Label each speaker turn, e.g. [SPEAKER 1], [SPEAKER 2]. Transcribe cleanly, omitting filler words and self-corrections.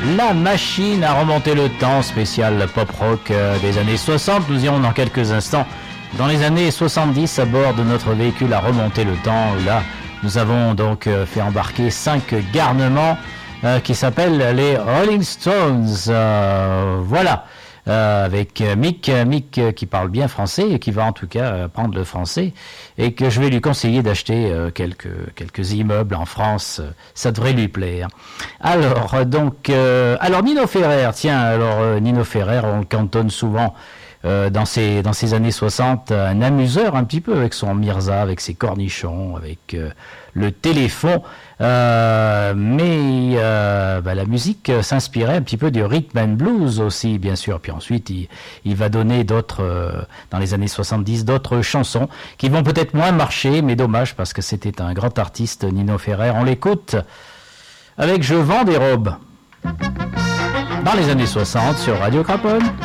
[SPEAKER 1] La machine à remonter le temps, spécial pop-rock des années 60. Nous irons dans quelques instants dans les années 70 à bord de notre véhicule à remonter le temps. Là, nous avons donc fait embarquer 5 garnements qui s'appellent les Rolling Stones. Voilà. Avec Mick qui parle bien français et qui va en tout cas apprendre le français et que je vais lui conseiller d'acheter quelques immeubles en France, ça devrait lui plaire. Alors Nino Ferrer, Nino Ferrer, on le cantonne souvent dans ces années 60, un amuseur un petit peu avec son Mirza, avec ses cornichons, avec le téléphone, mais la musique s'inspirait un petit peu du rhythm and blues aussi, bien sûr. Puis ensuite, il va donner d'autres, dans les années 70, d'autres chansons qui vont peut-être moins marcher, mais dommage parce que c'était un grand artiste, Nino Ferrer. On l'écoute avec Je vends des robes dans les années 60 sur Radio Craponne.